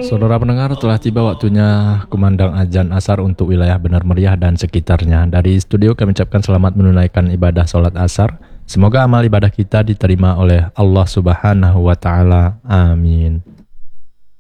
Saudara pendengar, telah tiba waktunya kumandang azan asar untuk wilayah Benar Meriah dan sekitarnya. Dari studio kami ucapkan selamat menunaikan ibadah sholat asar. Semoga amal ibadah kita diterima oleh Allah Subhanahu wa Ta'ala. Amin.